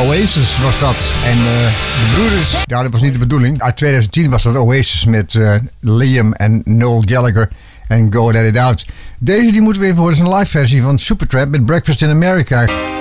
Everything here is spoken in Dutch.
Oasis was dat. En de broeders, ja, dat was niet de bedoeling. Uit 2010 was dat Oasis met Liam en Noel Gallagher en Go Let It Out. Deze die moeten we even horen, is een live versie van Supertramp met Breakfast in America.